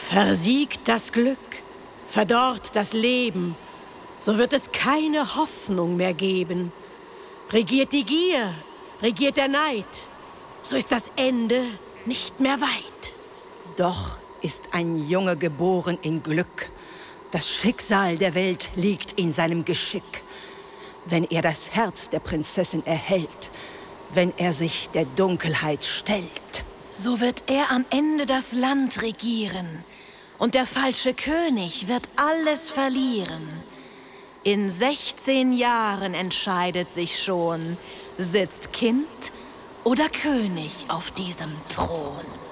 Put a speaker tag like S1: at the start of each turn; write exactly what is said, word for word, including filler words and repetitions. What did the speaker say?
S1: Versiegt das Glück, verdorrt das Leben, so wird es keine Hoffnung mehr geben. Regiert die Gier, regiert der Neid, so ist das Ende nicht mehr weit.
S2: Doch ist ein Junge geboren in Glück. Das Schicksal der Welt liegt in seinem Geschick. Wenn er das Herz der Prinzessin erhält, wenn er sich der Dunkelheit stellt,
S3: so wird er am Ende das Land regieren. Und der falsche König wird alles verlieren. In sechzehn Jahren entscheidet sich schon, sitzt Kind oder König auf diesem Thron.